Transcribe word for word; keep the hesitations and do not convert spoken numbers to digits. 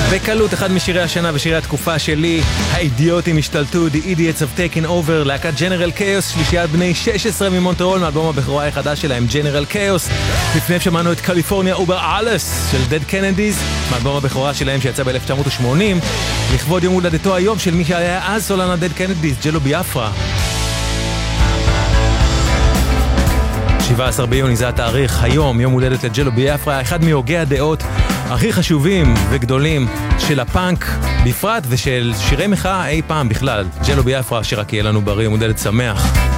בקלות אחד משירי השנה ושירי התקופה שלי, האידיוטים השתלטו, The Idiots have taken over, להקת General Chaos, שלישיית בני שש עשרה ממונטריאול, מאלבום הבכורה החדש שלהם, General Chaos. לפני שמענו את קליפורניה אובר אלס של Dead Kennedys, מאלבום הבכורה שלהם שיצא ב-אלף תשע מאות ושמונים, לכבוד יום הולדתו היום של מי שהיה אז סולן ה-Dead Kennedys, ג'לו ביאפרה. שבעה עשר ביוני זה התאריך, היום יום הולדת לג'לו ביאפרה, אחד מהוגי הדעות הכי חשובים וגדולים של הפאנק בפרט ושל שירי מחאה אי פעם בכלל. ג'לו ביאפרה, שרק יהיה לנו בריא, יום הולדת שמח.